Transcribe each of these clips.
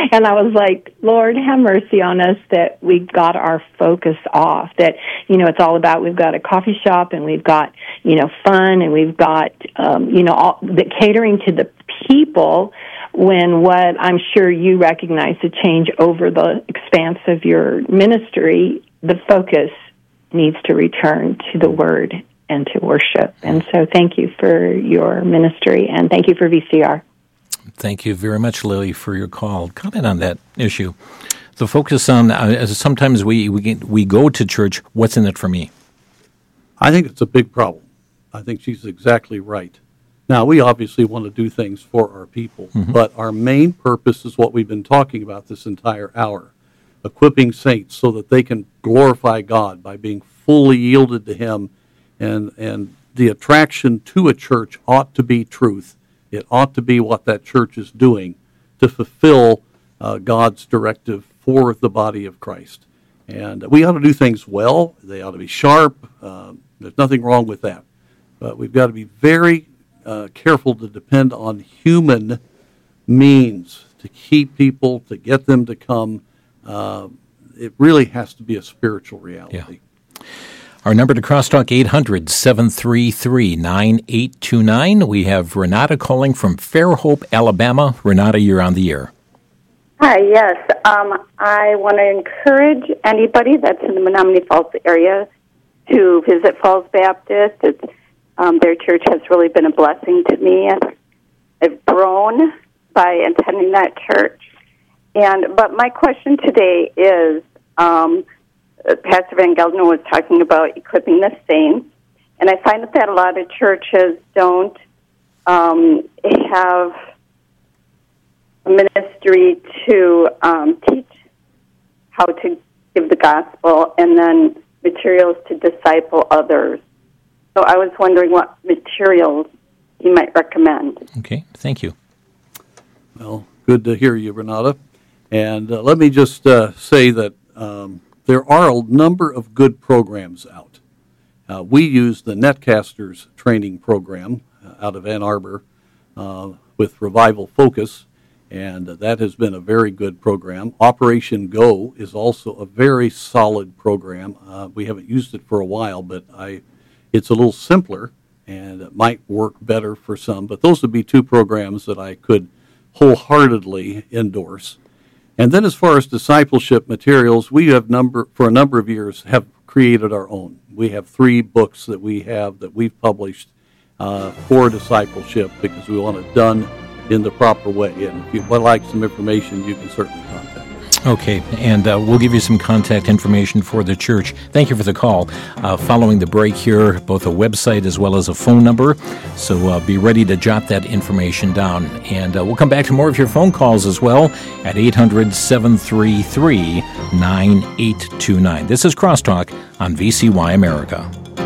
And I was like, Lord, have mercy on us that we got our focus off, that, it's all about we've got a coffee shop and we've got, fun and we've got, all the catering to the people, when what I'm sure you recognize the change over the expanse of your ministry, the focus needs to return to the Word and to worship. And so thank you for your ministry, and thank you for VCR. Thank you very much, Lily, for your call. Comment on that issue. The focus on, sometimes we go to church, what's in it for me? I think it's a big problem. I think she's exactly right. Now, we obviously want to do things for our people, but our main purpose is what we've been talking about this entire hour, equipping saints so that they can glorify God by being fully yielded to Him, and the attraction to a church ought to be truth. It ought to be what that church is doing to fulfill God's directive for the body of Christ. And we ought to do things well. They ought to be sharp. There's nothing wrong with that. But we've got to be very careful to depend on human means to keep people, to get them to come. It really has to be a spiritual reality. Yeah. Our number to Crosstalk, 800-733-9829. We have Renata calling from Fairhope, Alabama. Renata, you're on the air. Hi, yes. I want to encourage anybody that's in the Menominee Falls area to visit Falls Baptist. Their church has really been a blessing to me. I've grown by attending that church. But my question today is, Pastor Van Gelder was talking about equipping the saints, and I find that a lot of churches don't have a ministry to teach how to give the gospel and then materials to disciple others. So I was wondering what materials you might recommend. Okay, thank you. Well, good to hear you, Renata. And let me just say that there are a number of good programs out. We use the Netcasters training program out of Ann Arbor with Revival Focus, and that has been a very good program. Operation Go is also a very solid program. We haven't used it for a while, but it's a little simpler, and it might work better for some. But those would be two programs that I could wholeheartedly endorse. And then as far as discipleship materials, we have for a number of years have created our own. We have 3 books that we've published for discipleship because we want it done in the proper way. And if you would like some information, you can certainly contact us. Okay, and we'll give you some contact information for the church. Thank you for the call. Following the break here, both a website as well as a phone number, so be ready to jot that information down. And we'll come back to more of your phone calls as well at 800-733-9829. This is Crosstalk on VCY America.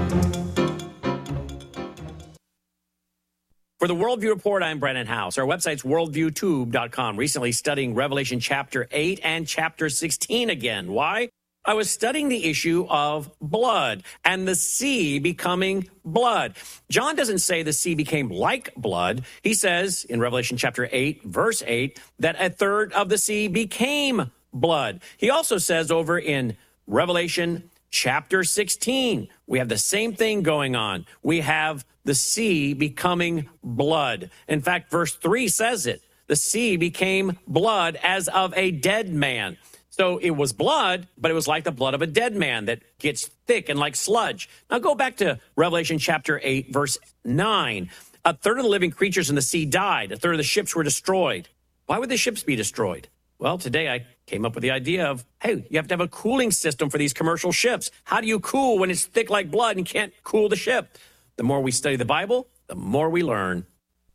For the Worldview Report, I'm Brennan House. Our website's worldviewtube.com. Recently studying Revelation chapter 8 and chapter 16 again. Why? I was studying the issue of blood and the sea becoming blood. John doesn't say the sea became like blood. He says in Revelation chapter 8, verse 8, that a third of the sea became blood. He also says over in Revelation chapter 16, we have the same thing going on. We have the sea becoming blood. In fact, verse 3 says it. The sea became blood as of a dead man. So it was blood, but it was like the blood of a dead man that gets thick and like sludge. Now go back to Revelation chapter 8, verse 9. A third of the living creatures in the sea died. A third of the ships were destroyed. Why would the ships be destroyed? Well, today I came up with the idea of, hey, you have to have a cooling system for these commercial ships. How do you cool when it's thick like blood and can't cool the ship? The more we study the Bible, the more we learn.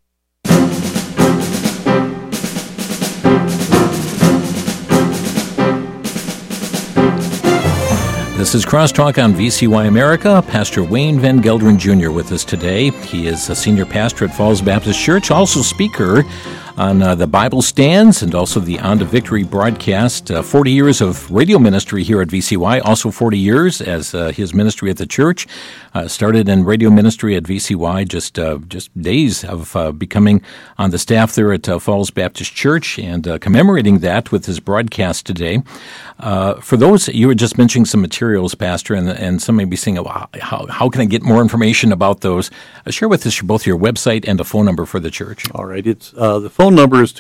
This is Crosstalk on VCY America. Pastor Wayne Van Gelderen Jr. with us today. He is a senior pastor at Falls Baptist Church, also speaker on the Bible Stands and also the On to Victory broadcast. 40 years of radio ministry here at VCY, also 40 years as his ministry at the church. Started in radio ministry at VCY, just days of becoming on the staff there at Falls Baptist Church, and commemorating that with his broadcast today. For those, you were just mentioning some materials, Pastor, and some may be saying, well, how can I get more information about those? Share with us both your website and a phone number for the church. All right. It's the phone number is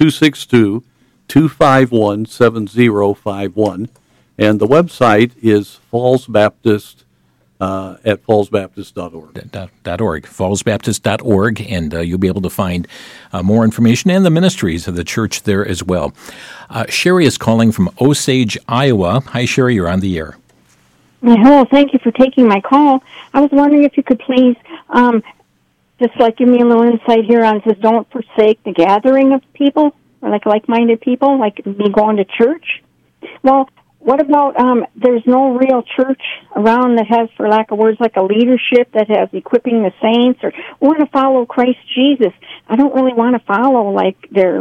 262-251-7051, and the website is Falls Baptist at fallsbaptist.org. Fallsbaptist.org, and you'll be able to find more information and the ministries of the church there as well. Sherry is calling from Osage, Iowa. Hi, Sherry, you're on the air. Hello, thank you for taking my call. I was wondering if you could please just give me a little insight here on this. Don't forsake the gathering of people, or like-minded people, like me going to church. Well, what about there's no real church around that has, for lack of words, like a leadership that has equipping the saints, or want to follow Christ Jesus? I don't really want to follow their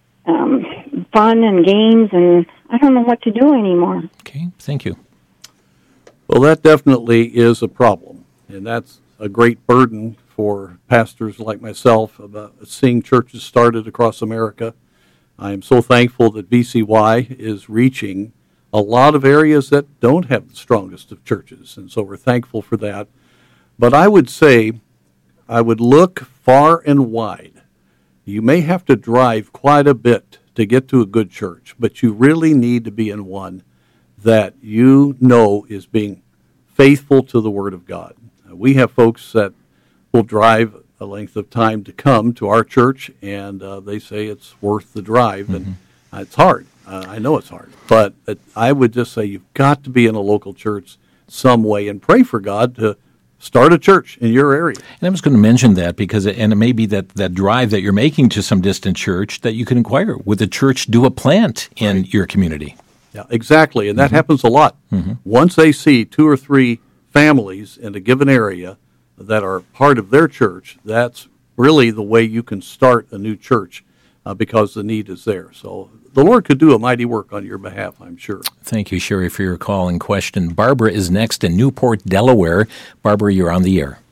fun and games, and I don't know what to do anymore. Okay, thank you. Well, that definitely is a problem, and that's a great burden for pastors like myself about seeing churches started across America. I am so thankful that VCY is reaching a lot of areas that don't have the strongest of churches, and so we're thankful for that. But I would say I would look far and wide. You may have to drive quite a bit to get to a good church, but you really need to be in one that you know is being faithful to the Word of God. We have folks that will drive a length of time to come to our church, and they say it's worth the drive, and it's hard. I know it's hard, but I would just say you've got to be in a local church some way and pray for God to start a church in your area. And I was going to mention that because, and it may be that drive that you're making to some distant church that you can inquire, would the church do a plant in your community? Yeah, exactly, and that happens a lot. Once they see 2 or 3 families in a given area that are part of their church, that's really the way you can start a new church because the need is there. So the Lord could do a mighty work on your behalf, I'm sure. Thank you, Sherry, for your call and question. Barbara is next in Newport, Delaware. Barbara, you're on the air.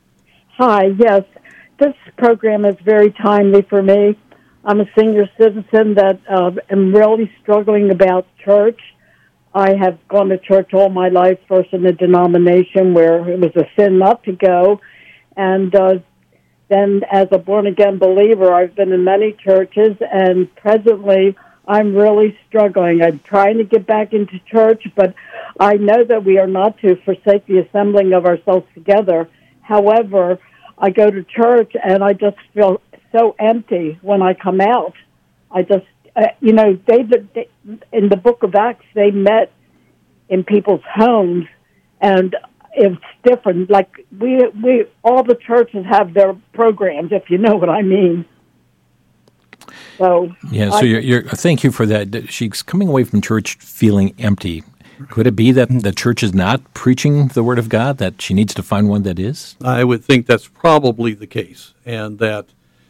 Hi, yes. This program is very timely for me. I'm a senior citizen that am really struggling about church. I have gone to church all my life, first in a denomination where it was a sin not to go, and then as a born-again believer, I've been in many churches, and presently I'm really struggling. I'm trying to get back into church, but I know that we are not to forsake the assembling of ourselves together. However, I go to church, and I just feel so empty when I come out. I just, they in the book of Acts, they met in people's homes, and it's different. Like we all the churches have their programs, if you know what I mean. So yeah. So you're thank you for that. She's coming away from church feeling empty. Could it be that the church is not preaching the Word of God, that she needs to find one that is? I would think that's probably the case, and that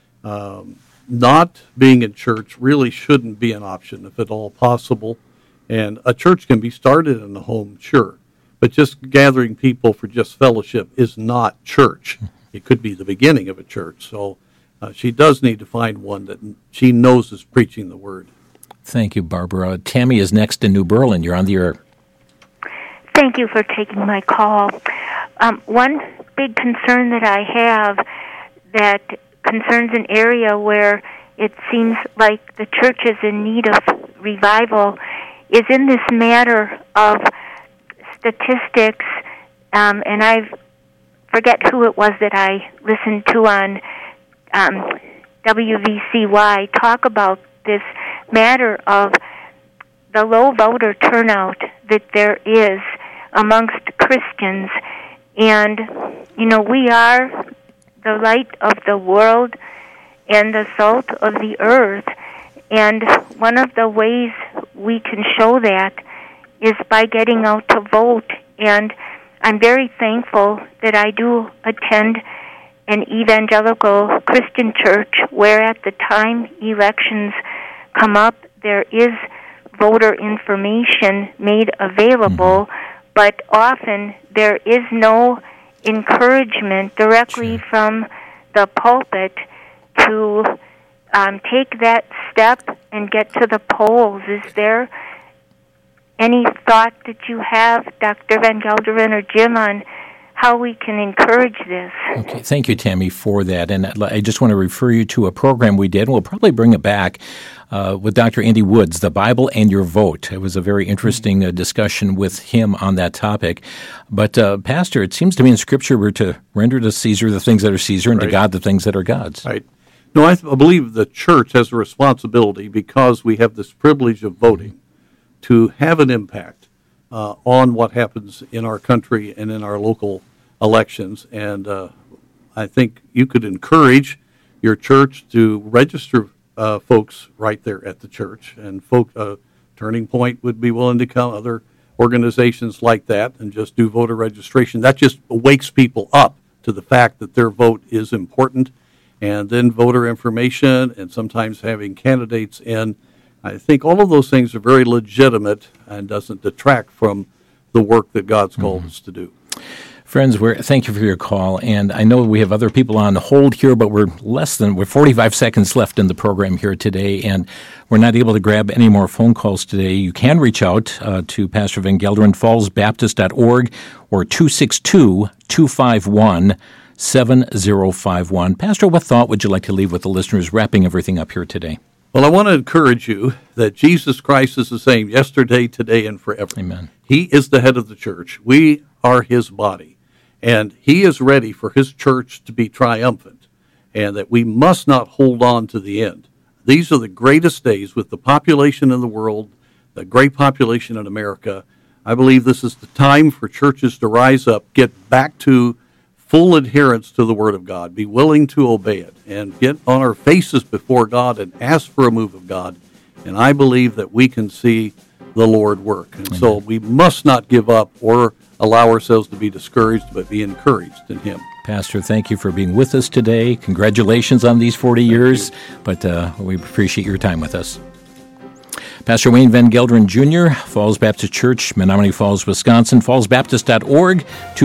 not being in church really shouldn't be an option, if at all possible. And a church can be started in a home, sure, but just gathering people for just fellowship is not church. It could be the beginning of a church. So she does need to find one that she knows is preaching the Word. Thank you, Barbara. Tammy is next in New Berlin. You're on the air. Thank you for taking my call. One big concern that I have that concerns an area where it seems like the church is in need of revival is in this matter of statistics, and I forget who it was that I listened to on WVCY talk about this matter of the low voter turnout that there is amongst Christians. And, we are the light of the world and the salt of the earth. And one of the ways we can show that is by getting out to vote. And I'm very thankful that I do attend an evangelical Christian church where at the time elections come up, there is voter information made available, but often there is no encouragement directly from the pulpit to take that step and get to the polls. Is there any thought that you have, Dr. Van Gelderen or Jim, on how we can encourage this? Okay, thank you, Tammy, for that. And I just want to refer you to a program we did. We'll probably bring it back with Dr. Andy Woods, The Bible and Your Vote. It was a very interesting discussion with him on that topic. But, Pastor, it seems to me in Scripture we're to render to Caesar the things that are Caesar and to God the things that are God's. Right. No, I believe the church has a responsibility, because we have this privilege of voting, to have an impact on what happens in our country and in our local elections. And I think you could encourage your church to register folks right there at the church. And Turning Point would be willing to come, other organizations like that, and just do voter registration. That just wakes people up to the fact that their vote is important. And then voter information, and sometimes having candidates in. I think all of those things are very legitimate and doesn't detract from the work that God's called us to do. Friends, thank you for your call, and I know we have other people on hold here, but we're 45 seconds left in the program here today, and we're not able to grab any more phone calls today. You can reach out to Pastor Van Gelderen, fallsbaptist.org, or 262-251-7051. Pastor, what thought would you like to leave with the listeners, wrapping everything up here today? Well, I want to encourage you that Jesus Christ is the same yesterday, today, and forever. Amen. He is the head of the church. We are his body. And he is ready for his church to be triumphant, and that we must not hold on to the end. These are the greatest days with the population in the world, the great population in America. I believe this is the time for churches to rise up, get back to full adherence to the Word of God, be willing to obey it, and get on our faces before God and ask for a move of God. And I believe that we can see the Lord work. And so we must not give up or allow ourselves to be discouraged, but be encouraged in him. Pastor, thank you for being with us today. Congratulations on these 40 years, but we appreciate your time with us. Pastor Wayne Van Gelderen Jr., Falls Baptist Church, Menomonee Falls, Wisconsin, fallsbaptist.org,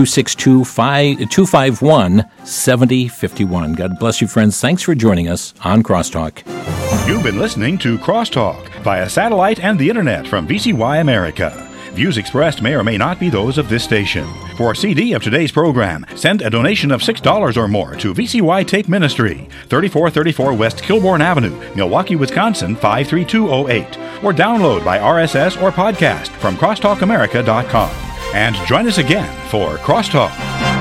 262-251-7051. God bless you, friends. Thanks for joining us on Crosstalk. You've been listening to Crosstalk via satellite and the internet from VCY America. Views expressed may or may not be those of this station. For a CD of today's program, send a donation of $6 or more to VCY Tape Ministry, 3434 West Kilbourne Avenue, Milwaukee, Wisconsin, 53208. Or download by RSS or podcast from crosstalkamerica.com. And join us again for Crosstalk.